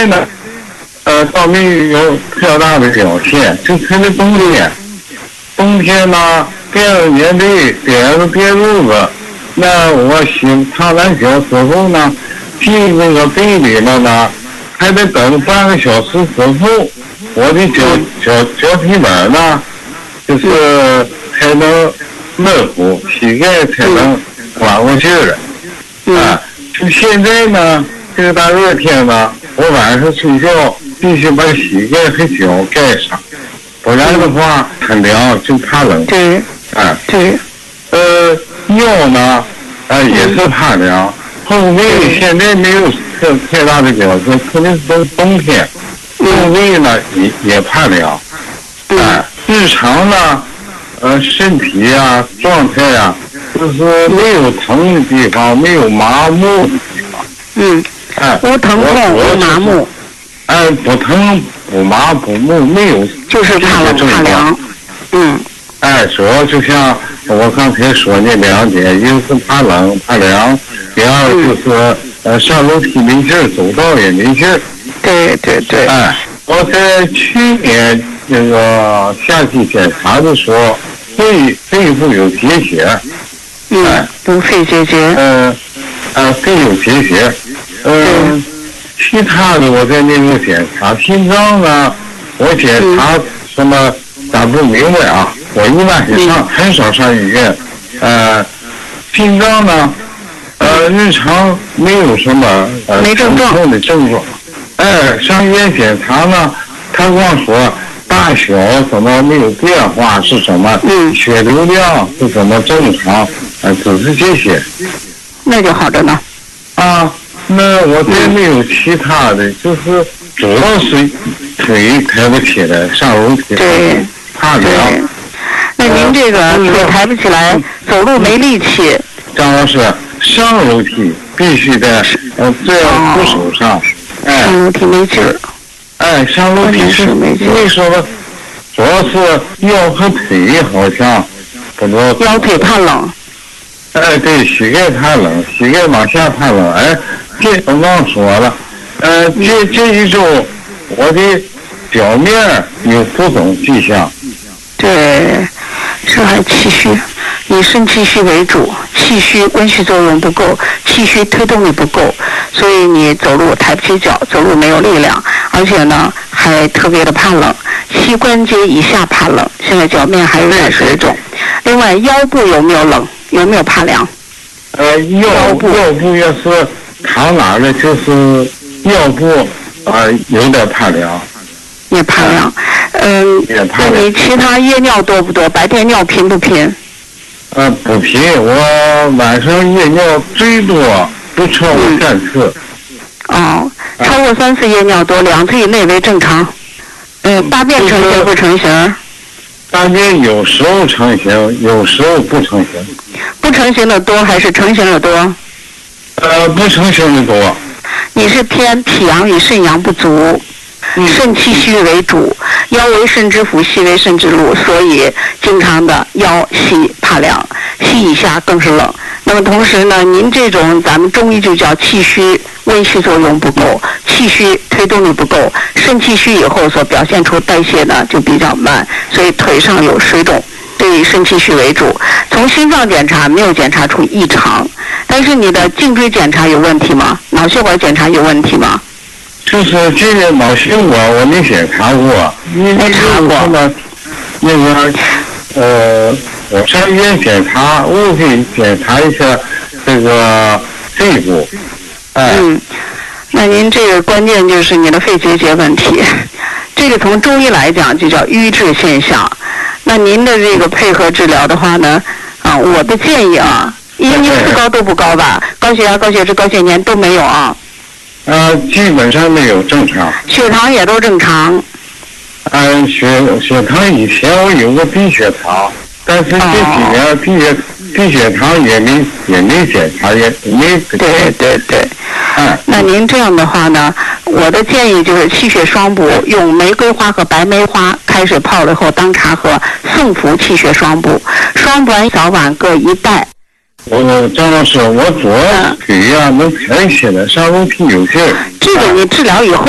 呢，倒没有特大的表现，就特别冬天。冬天呢，第二年的第褥子，那我躺完脚之后呢，进那个被里了呢，还得等半个小时之后，我的脚皮板呢，就是才能热乎，膝盖才能缓过劲儿来。就现在呢，这个大热天呢，我晚上睡觉必须把膝盖和脚盖上，不然的话很凉，就怕冷。 对。对。 腰呢，也是怕凉。后背现在没有太大的表现，特别是冬天，后背呢也怕凉。日常呢，身体啊状态啊，就是没有疼的地方，没有麻木的地方。 无疼痛无麻木。 不疼不麻不木，没有， 就是怕冷怕凉。 主要就像我刚才说那两点，一个是怕冷怕凉，第二就是上楼梯没劲儿，走道也没劲儿。 对对对。 我在去年那个夏季检查的时候，肺部有结节。 有肺结节。 肺有结节。其他的我在那个检查，心脏呢，我检查什么打不明白啊，我一般很少上医院。心脏呢，日常没有什么疼痛的症状。上医院检查呢，他光说大小怎么没有变化是什么，血流量是怎么正常，只是这些。 那就好着呢。 那我真没有其他的，就是主要是腿抬不起来，上楼梯怕凉。 那您这个腿抬不起来，走路没力气。 张老师，上楼梯必须得这样扶手上。 上楼梯没劲儿。 上楼梯是为什么？主要是腰和腿好像不多。 腰腿怕冷。 对，膝盖怕冷，膝盖往下怕冷。这我忘说了。这一周我的表面有浮肿迹象。 对，这还气虚，以肾气虚为主，气虚温煦作用不够，气虚推动力不够，所以你走路抬不起脚，走路没有力量，而且呢还特别的怕冷，膝关节以下怕冷，现在脚面还有点水肿。另外腰部有没有冷？有没有怕凉？ 腰部要是躺哪了，就是腰部有点怕凉。 也怕凉。那你其他夜尿多不多？白天尿频不频？ 不频，我晚上夜尿最多不超过3次。 超过3次夜尿多，2次以内为正常。大便成型不成型？ 大便有时候成型，有时候不成型。 不成型的多还是成型的多？ 不成型的多。 你是偏脾阳与肾阳不足，肾气虚为主，腰为肾之府，膝为肾之路，所以经常的腰膝怕凉，膝以下更是冷。那么同时呢，您这种咱们中医就叫气虚温煦作用不够，气虚推动力不够，肾气虚以后所表现出代谢呢就比较慢，所以腿上有水肿，对肾气虚为主。从心脏检查没有检查出异常，但是你的颈椎检查有问题吗？脑血管检查有问题吗？ 就是这个脑血管我没检查过。 没查过。 那个我上医院检查，我可以检查一下这个肺部。 那您这个关键就是你的肺结节问题，这个从中医来讲就叫瘀滞现象。那您的这个配合治疗的话呢，我的建议因为您四高都不高吧，高血压、高血脂、高血粘都没有啊。 基本上没有，正常。 血糖也都正常。 血糖以前我有个低血糖，但是这几年低血糖也没检查，也没。 对。那您这样的话呢，我的建议就是气血双补，用玫瑰花和白梅花开水泡了以后当茶喝，送服气血双补，双补完小碗各1袋。 张老师，我左腿能抬起来，上楼梯有劲儿。 这个你治疗以后